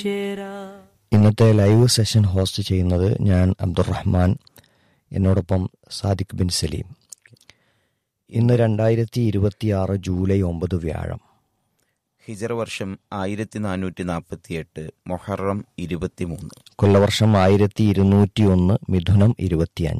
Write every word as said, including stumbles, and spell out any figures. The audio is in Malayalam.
ഇന്നത്തെ ലൈവ് സെഷൻ ഹോസ്റ്റ് ചെയ്യുന്നത് ഞാൻ അബ്ദുറഹ്മാൻ, എന്നോടൊപ്പം സാദിഖ് ബിൻ സലീം. ഇന്ന് രണ്ടായിരത്തി ഇരുപത്തി ആറ് ജൂലൈ ഒമ്പത് വ്യാഴം, ഹിജറ വർഷം ആയിരത്തി നാനൂറ്റി നാൽപ്പത്തി എട്ട് മൊഹറം ഇരുപത്തി മൂന്ന്, കൊല്ലവർഷം ആയിരത്തി ഇരുന്നൂറ്റി ഒന്ന് മിഥുനം ഇരുപത്തിയഞ്ച്.